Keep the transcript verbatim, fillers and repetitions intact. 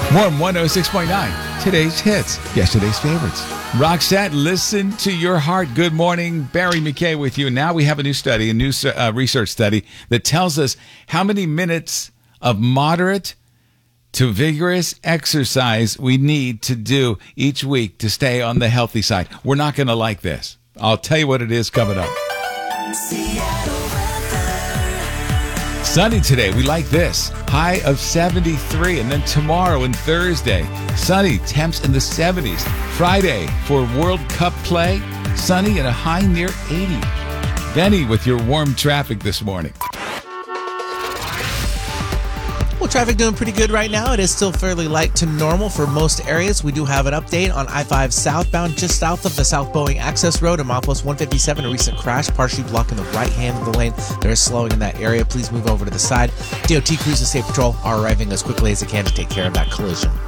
Warm one oh six point nine. Today's hits, yesterday's favorites. Roxette, listen to your heart. Good morning. Barry McKay with you. Now we have a new study, a new uh, research study that tells us how many minutes of moderate to vigorous exercise we need to do each week to stay on the healthy side. We're not going to like this. I'll tell you what it is coming up. Sunny today. We like this. High of seventy-three. And then tomorrow and Thursday, sunny, temps in the seventies. Friday for World Cup play, sunny and a high near eighty. Benny with your warm traffic this morning. Well, traffic doing pretty good right now. It is still fairly light to normal for most areas. We do have an update on I five southbound just south of the South Boeing Access Road and milepost one fifty-seven. A recent crash partially blocking the right hand of the lane. There is slowing in that area. Please move over to the side. D O T crews and State Patrol are arriving as quickly as they can to take care of that collision.